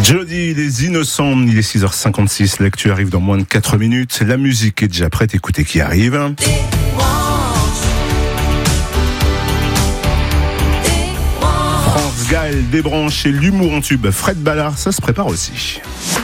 Jody, les innocents, il est 6h56, l'actu arrive dans moins de 4 minutes, la musique est déjà prête, écoutez qui arrive. France Gall débranche et l'humour en tube, Fred Ballard, ça se prépare aussi.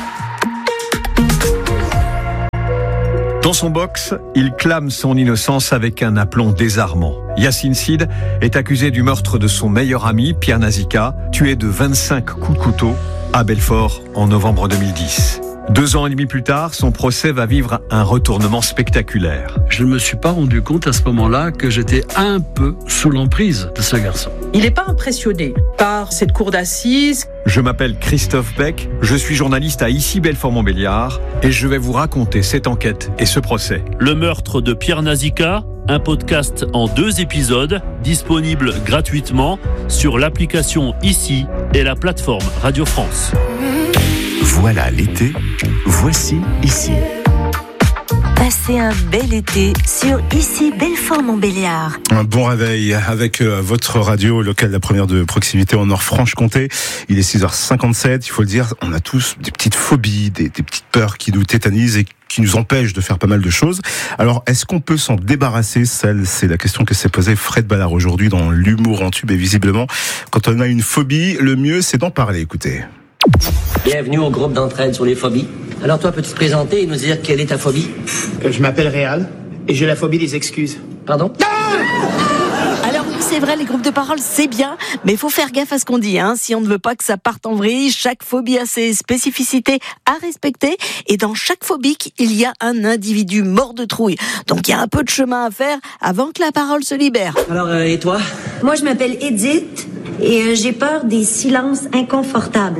Dans son box, il clame son innocence avec un aplomb désarmant. Yacine Sid est accusé du meurtre de son meilleur ami, Pierre Nazika, tué de 25 coups de couteau à Belfort en novembre 2010. 2 ans et demi plus tard, son procès va vivre un retournement spectaculaire. Je ne me suis pas rendu compte à ce moment-là que j'étais un peu sous l'emprise de ce garçon. Il n'est pas impressionné par cette cour d'assises. Je m'appelle Christophe Beck, je suis journaliste à Ici Belfort-Montbéliard et je vais vous raconter cette enquête et ce procès. Le meurtre de Pierre Nazika, un podcast en 2 épisodes, disponible gratuitement sur l'application Ici et la plateforme Radio France. Voilà l'été, voici Ici. Passez un bel été sur Ici Belfort-Montbéliard. Un bon réveil avec votre radio locale, la première de proximité en Nord-Franche-Comté. Il est 6h57, il faut le dire, on a tous des petites phobies, des petites peurs qui nous tétanisent et qui nous empêchent de faire pas mal de choses. Alors, est-ce qu'on peut s'en débarrasser ? C'est la question que s'est posée Fred Ballard aujourd'hui dans l'humour en tube. Et visiblement, quand on a une phobie, le mieux c'est d'en parler, écoutez. Bienvenue au groupe d'entraide sur les phobies. Alors toi, peux-tu te présenter et nous dire quelle est ta phobie ? Je m'appelle Réal et j'ai la phobie des excuses. Pardon ? Alors oui, c'est vrai, les groupes de parole, c'est bien, mais il faut faire gaffe à ce qu'on dit. Si on ne veut pas que ça parte en vrille, chaque phobie a ses spécificités à respecter. Et dans chaque phobique, il y a un individu mort de trouille. Donc il y a un peu de chemin à faire avant que la parole se libère. Alors, et toi ? Moi, je m'appelle Edith et j'ai peur des silences inconfortables.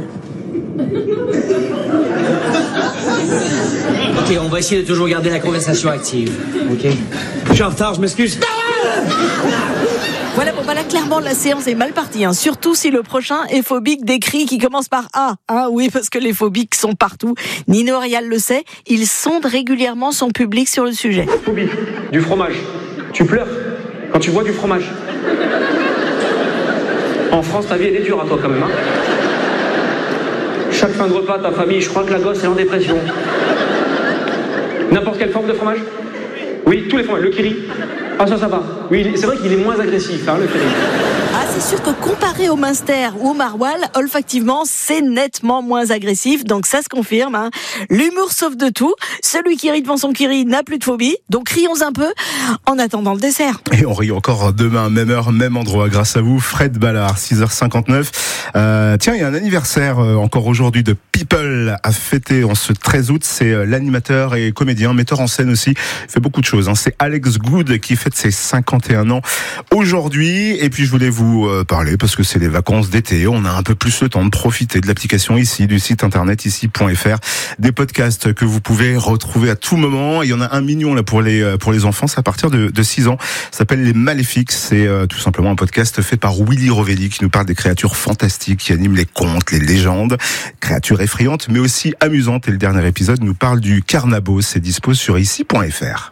Ok, on va essayer de toujours garder la conversation active. Ok ? Je suis en retard, je m'excuse. Voilà, là, clairement, la séance est mal partie. Surtout si le prochain est phobique des cris qui commencent par A. Oui, parce que les phobiques sont partout. Nino Rial le sait, il sonde régulièrement son public sur le sujet. Phobie du fromage. Tu pleures quand tu bois du fromage. En France, ta vie, elle est dure à toi quand même. Chaque fin de repas, ta famille, je crois que la gosse est en dépression. N'importe quelle forme de fromage ? Oui, tous les fromages. Le kiri. Ah, ça va. Oui, c'est vrai qu'il est moins agressif, le kiri. C'est sûr que comparé au Munster ou au Maroilles, olfactivement, c'est nettement moins agressif. Donc ça se confirme. L'humour sauve de tout. Celui qui rit devant son kiri n'a plus de phobie. Donc rions un peu en attendant le dessert. Et on rit encore demain, même heure, même endroit. Grâce à vous, Fred Ballard, 6h59. Tiens, il y a un anniversaire encore aujourd'hui de People à fêter en ce 13 août. C'est l'animateur et comédien, metteur en scène aussi. Il fait beaucoup de choses. C'est Alex Good qui fête ses 51 ans aujourd'hui. Et puis je voulais vous parler parce que c'est les vacances d'été. On a un peu plus le temps de profiter de l'application Ici, du site internet ici.fr. Des podcasts que vous pouvez retrouver à tout moment. Il y en a 1 million là pour les enfants. C'est à partir de 6 ans. Ça s'appelle Les Maléfiques. C'est tout simplement un podcast fait par Willy Rovelli qui nous parle des créatures fantastiques qui animent les contes, les légendes. Créatures effrayantes mais aussi amusantes. Et le dernier épisode nous parle du Carnabo. C'est dispo sur ici.fr.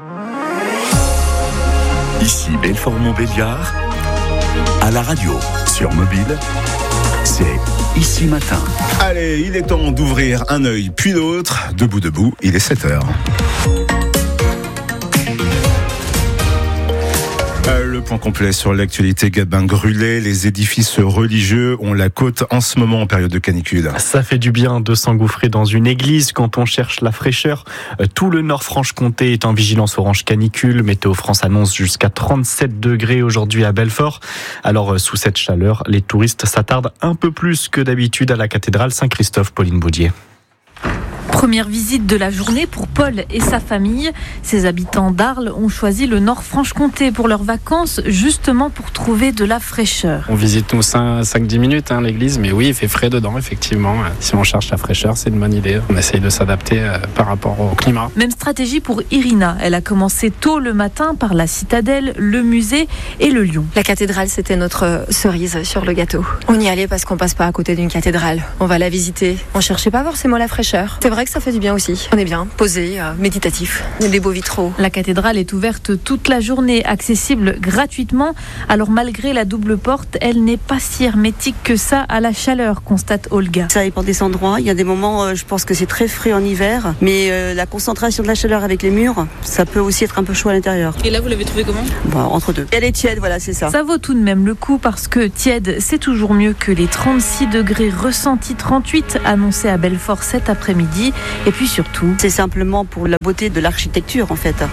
Ici Belfort-Montbéliard. À la radio, sur mobile, c'est Ici Matin. Allez, il est temps d'ouvrir un œil puis l'autre. Debout, il est 7h. Le point complet sur l'actualité Gabin-Grullet. Les édifices religieux ont la cote en ce moment en période de canicule. Ça fait du bien de s'engouffrer dans une église quand on cherche la fraîcheur. Tout le Nord-Franche-Comté est en vigilance orange canicule. Météo France annonce jusqu'à 37 degrés aujourd'hui à Belfort. Alors, sous cette chaleur, les touristes s'attardent un peu plus que d'habitude à la cathédrale Saint-Christophe. Pauline Boudier. Première visite de la journée pour Paul et sa famille. Ces habitants d'Arles ont choisi le Nord-Franche-Comté pour leurs vacances, justement pour trouver de la fraîcheur. On visite nous 5-10 minutes l'église, mais oui, il fait frais dedans, effectivement. Si on cherche la fraîcheur, c'est une bonne idée. On essaye de s'adapter par rapport au climat. Même stratégie pour Irina. Elle a commencé tôt le matin par la citadelle, le musée et le Lion. La cathédrale, c'était notre cerise sur le gâteau. On y allait parce qu'on passe pas à côté d'une cathédrale. On va la visiter. On cherchait pas forcément la fraîcheur. C'est vrai que ça fait du bien aussi. On est bien, posé, méditatif. Il y a des beaux vitraux. La cathédrale est ouverte toute la journée, accessible gratuitement. Alors malgré la double porte, elle n'est pas si hermétique que ça à la chaleur, constate Olga. Ça dépend des endroits. Il y a des moments, je pense que c'est très frais en hiver, mais la concentration de la chaleur avec les murs, ça peut aussi être un peu chaud à l'intérieur. Et là, vous l'avez trouvé comment ? Entre deux. Elle est tiède, voilà, c'est ça. Ça vaut tout de même le coup parce que tiède, c'est toujours mieux que les 36 degrés ressentis 38 annoncés à Belfort cet après-midi. Et puis surtout, c'est simplement pour la beauté de l'architecture en fait.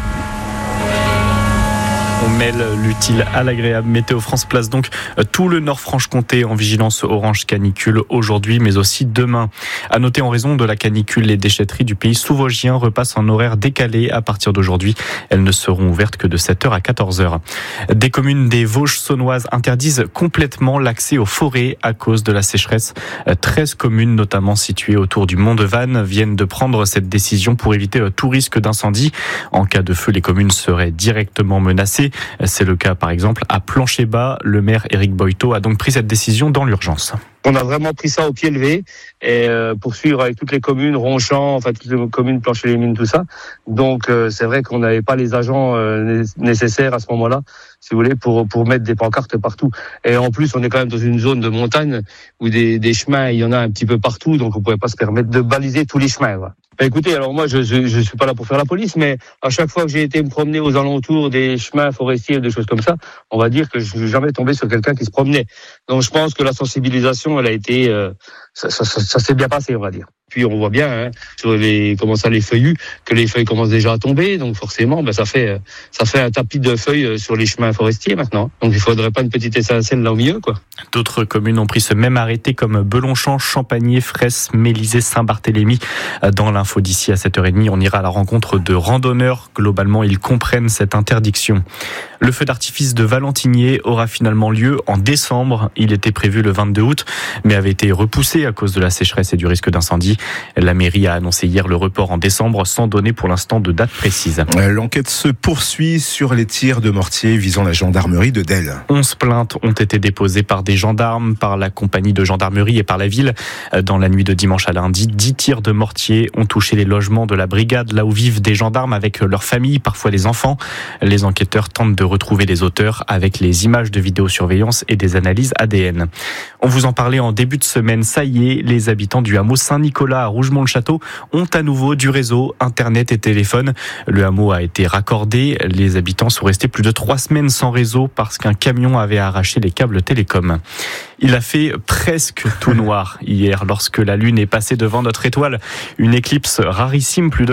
On mêle l'utile à l'agréable. Météo France place donc tout le Nord-Franche-Comté en vigilance orange canicule aujourd'hui, mais aussi demain. À noter, en raison de la canicule, les déchetteries du pays sous-vosgien repassent en horaire décalé à partir d'aujourd'hui. Elles ne seront ouvertes que de 7h à 14h. Des communes des Vosges saunoises interdisent complètement l'accès aux forêts à cause de la sécheresse. 13 communes, notamment situées autour du Mont de Vannes, viennent de prendre cette décision pour éviter tout risque d'incendie. En cas de feu, les communes seraient directement menacées. C'est le cas par exemple à Plancher-Bas. Le maire Éric Boyto a donc pris cette décision dans l'urgence. On a vraiment pris ça au pied levé et poursuivre avec toutes les communes, Ronchamp, enfin toutes les communes, Plancher-les-Mines, tout ça. Donc c'est vrai qu'on n'avait pas les agents nécessaires à ce moment-là, si vous voulez, pour mettre des pancartes partout. Et en plus, on est quand même dans une zone de montagne où des chemins, il y en a un petit peu partout, donc on pouvait pas se permettre de baliser tous les chemins. Quoi. Écoutez, alors moi, je suis pas là pour faire la police, mais à chaque fois que j'ai été me promener aux alentours des chemins forestiers ou des choses comme ça, on va dire que je suis jamais tombé sur quelqu'un qui se promenait. Donc je pense que la sensibilisation, elle a été, ça s'est bien passé, on va dire. Puis on voit bien sur les feuillus que les feuilles commencent déjà à tomber, donc forcément ça fait un tapis de feuilles sur les chemins forestiers maintenant. Donc il faudrait pas une petite étincelle là au milieu quoi. D'autres communes ont pris ce même arrêté comme Belonchamp, Champagné, Fraisse, Mélisée, Saint-Barthélemy. Dans l'info d'ici à 7h30, on ira à la rencontre de randonneurs. Globalement, ils comprennent cette interdiction. Le feu d'artifice de Valentinier aura finalement lieu en décembre. Il était prévu le 22 août, mais avait été repoussé à cause de la sécheresse et du risque d'incendie. La mairie a annoncé hier le report en décembre sans donner pour l'instant de date précise. L'enquête se poursuit sur les tirs de mortier visant la gendarmerie de Delle. 11 plaintes ont été déposées par des gendarmes, par la compagnie de gendarmerie et par la ville. Dans la nuit de dimanche à lundi, 10 tirs de mortier ont touché les logements de la brigade, là où vivent des gendarmes avec leurs familles, parfois les enfants. Les enquêteurs tentent de retrouver les auteurs avec les images de vidéosurveillance et des analyses ADN. On vous en parlait en début de semaine, ça y est, les habitants du hameau Saint-Nicolas à Rougemont-le-Château ont à nouveau du réseau, internet et téléphone. Le hameau a été raccordé. Les habitants sont restés plus de 3 semaines sans réseau parce qu'un camion avait arraché les câbles télécom. Il a fait presque tout noir hier lorsque la lune est passée devant notre étoile. Une éclipse rarissime, plus de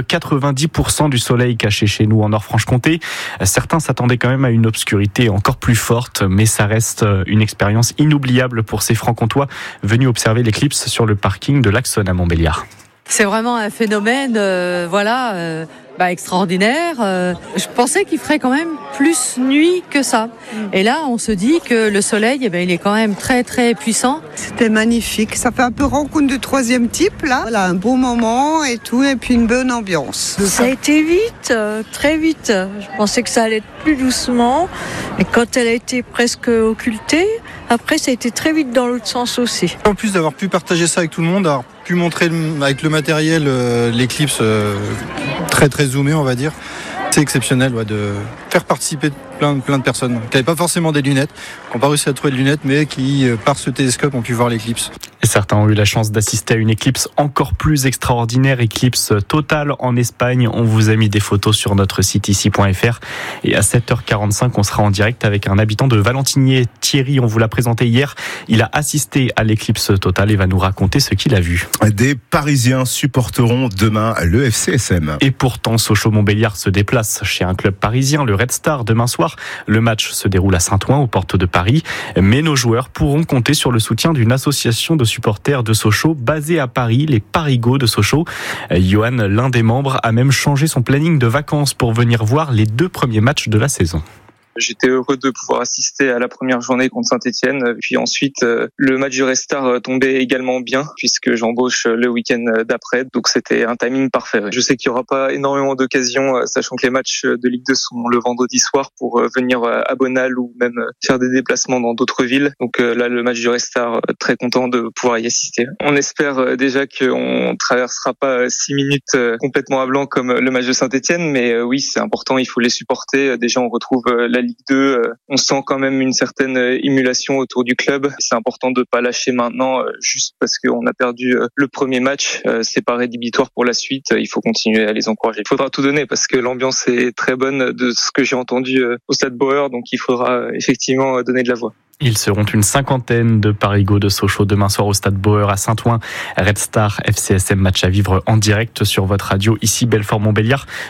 90% du soleil caché chez nous en Nord-Franche-Comté. Certains s'attendaient quand même à une obscurité encore plus forte, mais ça reste une expérience inoubliable pour ces Francs-Comtois venus observer l'éclipse sur le parking de l'Axonne à Montbéliard. C'est vraiment un phénomène, extraordinaire. Je pensais qu'il ferait quand même plus nuit que ça. Et là, on se dit que le soleil, il est quand même très très puissant. C'était magnifique. Ça fait un peu rencontre de 3e type là. Voilà, un beau moment et tout, et puis une bonne ambiance. Ça a été vite, très vite. Je pensais que ça allait être plus doucement. Mais quand elle a été presque occultée, après ça a été très vite dans l'autre sens aussi. En plus d'avoir pu partager ça avec tout le monde, avoir pu montrer avec le matériel l'éclipse très très zoomé, on va dire. C'est exceptionnel de faire participer plein de personnes qui n'avaient pas forcément des lunettes, qui n'ont pas réussi à trouver de lunettes, mais qui, par ce télescope, ont pu voir l'éclipse. Et certains ont eu la chance d'assister à une éclipse encore plus extraordinaire, éclipse totale en Espagne. On vous a mis des photos sur notre site ici.fr. Et à 7h45, on sera en direct avec un habitant de Valentinier, Thierry. On vous l'a présenté hier. Il a assisté à l'éclipse totale et va nous raconter ce qu'il a vu. Des Parisiens supporteront demain le FCSM. Et pourtant, Sochaux-Montbéliard se déplace chez un club parisien, le Red Star, demain soir. Le match se déroule à Saint-Ouen, aux portes de Paris. Mais nos joueurs pourront compter sur le soutien d'une association de supporters de Sochaux basée à Paris, les Parigots de Sochaux. Johan, l'un des membres, a même changé son planning de vacances pour venir voir les 2 premiers matchs de la saison. J'étais heureux de pouvoir assister à la première journée contre Saint-Etienne. Puis ensuite, le match du Restart tombait également bien puisque j'embauche le week-end d'après. Donc c'était un timing parfait. Je sais qu'il n'y aura pas énormément d'occasions, sachant que les matchs de Ligue 2 sont le vendredi soir pour venir à Bonal ou même faire des déplacements dans d'autres villes. Donc là, le match du Restart, très content de pouvoir y assister. On espère déjà qu'on traversera pas 6 minutes complètement à blanc comme le match de Saint-Etienne, mais oui, c'est important, il faut les supporter. Déjà, on retrouve la Ligue 2, on sent quand même une certaine émulation autour du club. C'est important de pas lâcher maintenant, juste parce qu'on a perdu le premier match. C'est pas rédhibitoire pour la suite, il faut continuer à les encourager. Il faudra tout donner parce que l'ambiance est très bonne de ce que j'ai entendu au Stade Bauer, donc il faudra effectivement donner de la voix. Ils seront une 50aine de Parigot de Sochaux demain soir au Stade Bauer à Saint-Ouen. Red Star FCSM, match à vivre en direct sur votre radio ici Belfort Montbéliard.